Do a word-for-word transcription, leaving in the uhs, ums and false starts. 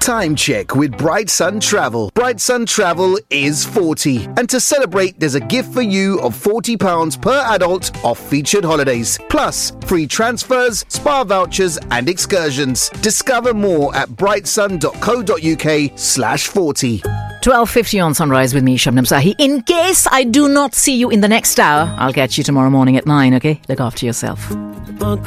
Time check with Bright Sun Travel. Bright Sun Travel is forty. And to celebrate, there's a gift for you of forty pounds per adult off featured holidays. Plus, free transfers, spa vouchers and excursions. Discover more at brightsun.co.uk slash 40. twelve fifty on Sunrise with me, Shabnam Sahi. In case I do not see you in the next hour, I'll catch you tomorrow morning at nine, okay? Look after yourself.